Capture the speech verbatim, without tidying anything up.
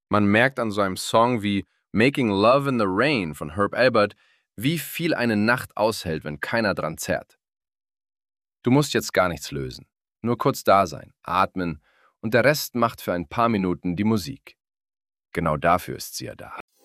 Man merkt an so einem Song wie Making Love in the Rain von Herb Alpert, wie viel eine Nacht aushält, wenn keiner dran zerrt. Du musst jetzt gar nichts lösen. Nur kurz da sein, atmen und der Rest macht für ein paar Minuten die Musik. Genau dafür ist sie ja da.